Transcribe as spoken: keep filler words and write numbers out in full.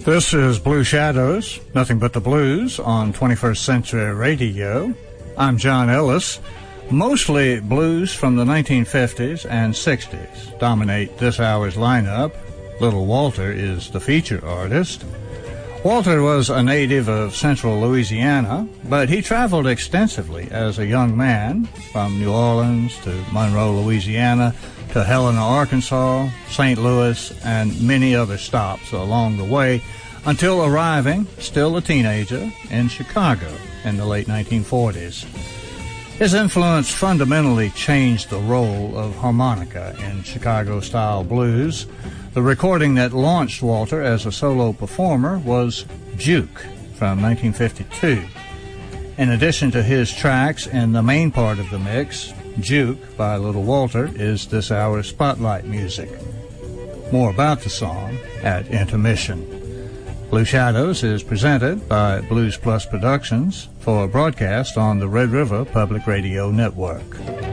This is Blue Shadows, nothing but the blues on twenty-first Century Radio. I'm John Ellis. Mostly blues from the nineteen fifties and sixties dominate this hour's lineup. Little Walter is the feature artist. Walter was a native of central Louisiana, but he traveled extensively as a young man from New Orleans to Monroe, Louisiana, to Helena, Arkansas, Saint Louis, and many other stops along the way until arriving, still a teenager, in Chicago in the late nineteen forties. His influence fundamentally changed the role of harmonica in Chicago-style blues. The recording that launched Walter as a solo performer was Juke from nineteen fifty-two. In addition to his tracks in the main part of the mix, Juke by Little Walter is this hour's spotlight music. More about the song at intermission. Blue Shadows is presented by Blues Plus Productions for broadcast on the Red River Public Radio Network.